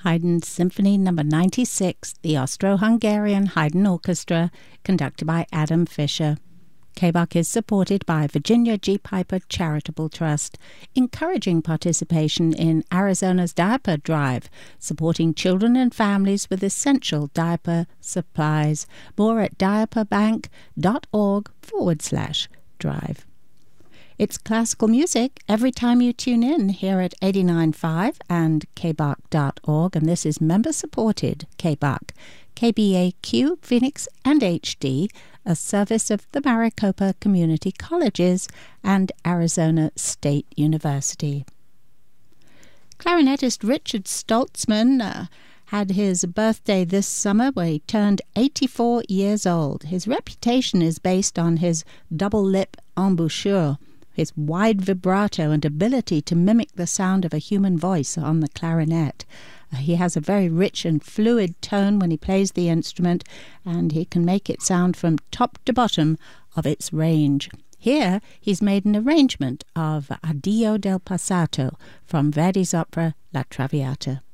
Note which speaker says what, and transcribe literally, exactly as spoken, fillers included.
Speaker 1: Haydn Symphony Number ninety-six, the Austro-Hungarian Haydn Orchestra, conducted by Adam Fischer. K B A C is supported by Virginia G. Piper Charitable Trust, encouraging participation in Arizona's Diaper Drive, supporting children and families with essential diaper supplies. More at diaperbank.org forward slash drive. It's classical music every time you tune in here at eighty-nine point five and k b a c dot org, and this is member-supported K B A C, K B A Q, Phoenix, and H D, a service of the Maricopa Community Colleges and Arizona State University. Clarinetist Richard Stoltzman uh, had his birthday this summer where he turned eighty-four years old. His reputation is based on his double lip embouchure, his wide vibrato and ability to mimic the sound of a human voice on the clarinet. Uh, he has a very rich and fluid tone when he plays the instrument, and he can make it sound from top to bottom of its range. Here he's made an arrangement of Addio del Passato from Verdi's opera La Traviata.